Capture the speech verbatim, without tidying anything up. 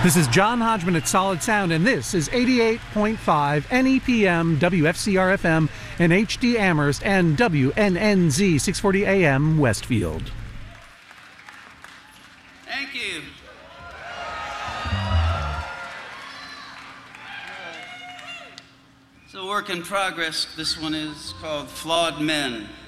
This is John Hodgman at Solid Sound, and this is eighty-eight point five N E P M, W F C R F M, and H D Amherst, and W N N Z six forty A M Westfield. Thank you. It's a work in progress. This one is called Flawed Men.